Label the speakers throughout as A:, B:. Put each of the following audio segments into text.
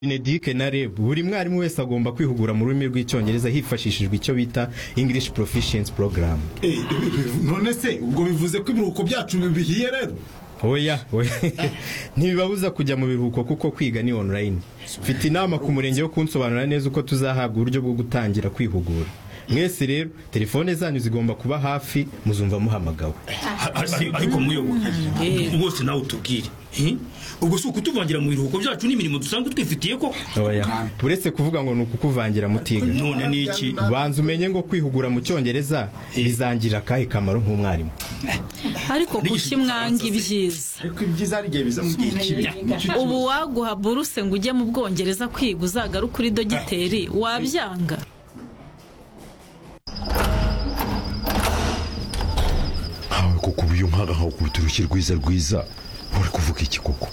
A: Benedict na REB buri mwarimu wese agomba kwihugura mu rurimi rw'icyongereza hifashishijwe icyo bita English Proficiency Program.
B: None se ubwo bivuze ko ibiruhuko byacu bihiye rero?
A: Oya ntibibabuza kujya mu biruhuko kuko kwiga ni online. Mfite inama ku murenge wo kunsobanura neza uko tuzahabwa uburyo bwo gutangira kwihugura. Mwese rero telefone zanyu zigomba kuba hafi muzumva muhamagawe.
C: Ariko muyobozi bose nawe utubwire ubwo si ukutuvangira mu biruhuko byacu n'imirimo dusanzwe twifitiye ko.
A: Oya uretse kuvuga ngo ni ukukuvangira mutiga.
C: None ni iki?
A: Banza umenye ngo kwihugura mu cyongereza bizangira akahe kamaro nk'umwarimu.
D: Ariko kuki mwanga ibyiza?
B: Ariko ibyiza ari gihe biza mu gihe kibi.
D: Ubu waguha buruse ngo ujye mu Bwongereza kwiga uzagaruka kuri dogiteri wabyanga?
E: Kuko uyu mpaga nkaho kuturushye rwiza uri kuvuga iki koko?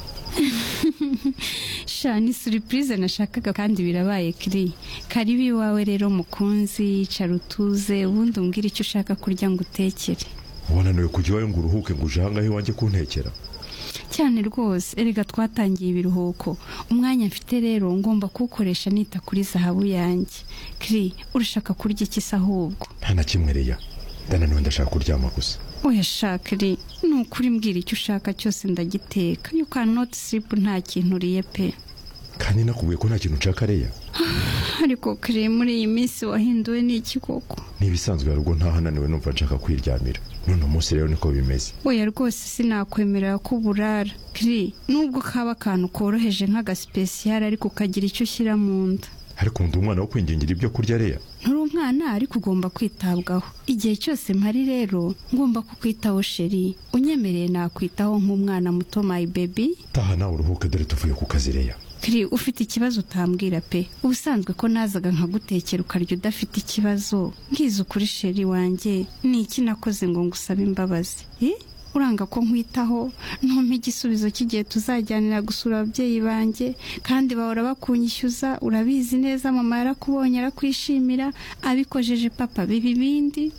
F: Shani surprise nashakaga kandi birabaye kiri. Karibi wawe rero mukunzi carutuze ubundi umbwira icyo ushaka kurya ngo utekere.
E: Ubona niwe kujyayo ngo uruhuke ngo ujanga he wanje kuntekera?
F: Cyane rwose erega twatangiye ibiruhuko. Umwanya mfite rero ngomba kuwukoresha nita kuri zahabu yanjye. Kiri urashaka kurya iki se ahubwo?
E: Nta na kimwe reya. Niwe ndashaka kuryama gusa.
F: Oya shakiri nukuri mbwira icyo ushaka cyose ndagiteka. You cannot sleep nta kintu uriye pe.
E: Kandi nakubwiye ko nta kintu nshaka reya.
F: Ariko kire muri iyi minsi wahinduwe n'iki koko?
E: Nibisanzwe yarugo ntahananiwe numva nshaka kwiryamira. None umunsi rero niko bimeze.
F: Oya rwose sinakwemerera ko burara. Kiri nubwo kaba akantu koroheje nk'aga special ariko ukagira icyo ushyira mu nda.
E: Ariko ndi umwana wo kwingingira ibyo kurya reya.
F: Nturi umwana ariko ugomba kwitabwaho. Igihe cyose mpari rero ngomba kukwitaho sheri. Unyemereye nakwitaho nk'umwana muto my baby.
E: Taha nawe uruhuke dore tuvuye ku kazi reya.
F: Kiri ufite ikibazo utambwira pe. Ubusanzwe ko nazaga nkagutekera ukarya udafite ikibazo. Ngize ukuri sheri wanjye ni iki nakoze ngo ngusabe imbabazi? Uranga ko nkwitaho ntumpe igisubizo cy'igihe tuzajyanira gusura ababyeyi banjye kandi bahora bakunyishyuza. Urabizi neza mama yarakubonye arakwishimira abikojeje papa bibindi.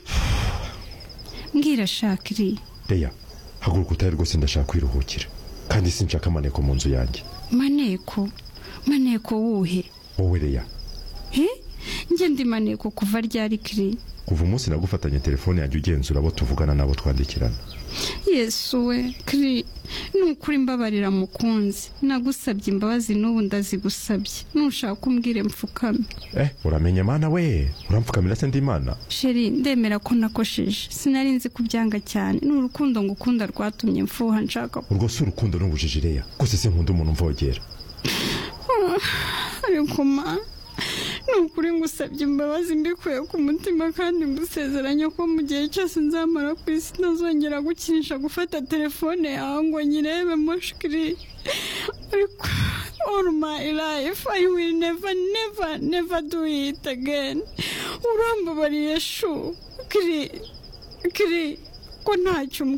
F: Mbwira shakiri.
E: Reya haguruka utari rwose ndashaka kwiruhukira kandi sinshaka amaneko mu nzu yanjye. Maneko wuhe? Wowe reya.
F: Nge ndi maneko kuva ryari kiri?
E: Kuva umunsi nagufatanya telefone yanjye ugenzura abo tuvugana nabo twandikirana.
F: Yesu we kiri nukuri mbabarira mukunzi. Nagusabye imbabazi n'ubu ndazigusabye. Nushaka kumbwire mfukame.
E: Uramenye mana we uramfukamira se ndi imana?
F: Sheri ndemera ko nakosheje. Sinari nzi kubyanga cyane. N'urukundo ngukunda rwatumye mfuha nshaka.
E: Urwo si urukundo n'ubujiji reya. Kose se nkunda umuntu mvogera.
F: Ariko ma nukuri ngusabye imbabazi mbikuye ku mutima kandi ngusezeranya ko mu gihe cyose nzamara ku isi ntazongera gukinisha gufata telefone yawe ngo nyirebe mushikiri. Ariko all my life I will never do it again. Urambabariye shu kiri ko ntacyo